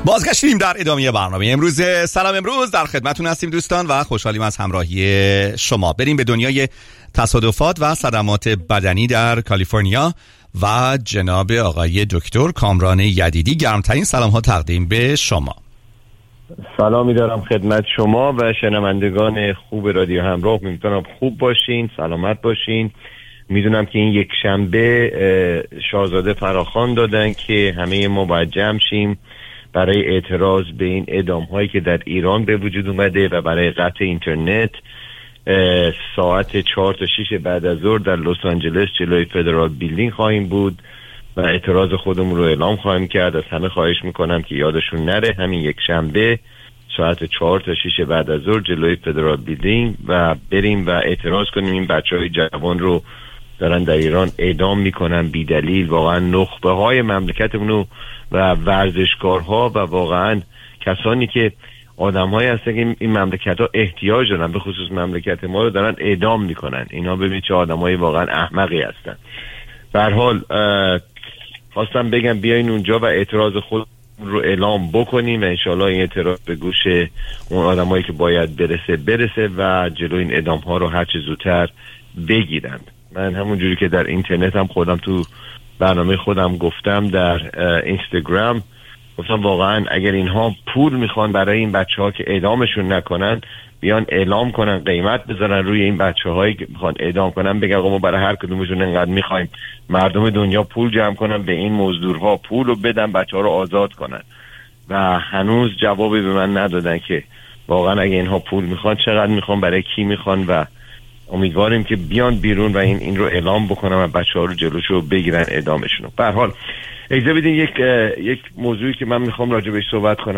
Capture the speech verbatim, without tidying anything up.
بازگشتیم در ادامه برنامه امروز. سلام، امروز در خدمتتون هستیم دوستان و خوشحالیم از همراهی شما. بریم به دنیای تصادفات و صدمات بدنی در کالیفرنیا و جناب آقای دکتر کامران یدیدی. گرمترین سلام ها تقدیم به شما. سلامی دارم خدمت شما و شنوندگان خوب رادیو همراه. امیدوارم خوب باشین، سلامت باشین. میدونم که این یک شنبه شاهزاده فراخوان دادن که همه ما باید جمع شیم برای اعتراض به این اعدام هایی که در ایران به وجود اومده و برای قطع اینترنت. ساعت چهار تا شیش بعد از ظهر در لس آنجلس جلوی فدرال بیلدینگ خواهیم بود و اعتراض خودمون رو اعلام خواهیم کرد. از همه خواهش میکنم که یادشون نره همین یک شنبه ساعت چهار تا شیش بعد از ظهر جلوی فدرال بیلدینگ و بریم و اعتراض کنیم. این بچهای جوان رو دارن در ایران اعدام میکنن بی دلیل. واقعا نخبه های مملکتمون و ورزشکارها و واقعا کسانی که آدم هایی هستن که این مملکت ها احتیاج دارن، به خصوص مملکت ما رو دارن اعدام میکنن. اینا ببینید چه آدم های واقعا احمقی هستن. به هر حال خواستم بگم بیاین اونجا و اعتراض خود رو اعلام بکنیم و انشالله این اعتراض به گوش اون آدم هایی که باید برسه برسه و جلو این اعدام ها رو هر چه زودتر بگیرن. من همون جوری که در اینترنت هم خودم تو برنامه خودم گفتم، در اینستاگرام گفتم واقعا اگر اینها پول میخوان برای این بچه ها که اعدامشون نکنن، بیان اعلام کنن، قیمت بذارن روی این بچه هایی که میخوان اعدام کنن، بگن ما برای هر کدومشون انقدر میخوایم، مردم دنیا پول جمع کنن، به این مزدورها پول رو بدن، بچه ها رو آزاد کنن. و هنوز جوابی به من ندادن که واقعا اگه اینها پول میخوان چقدر میخوان، برای کی میخوان و امیدواریم که بیان بیرون و این این رو اعلام بکنن و بچه‌ها رو جلوشو بگیرن اعدامشون. به هر حال اجازه بدین یک یک موضوعی که من میخوام راجع بهش صحبت کنم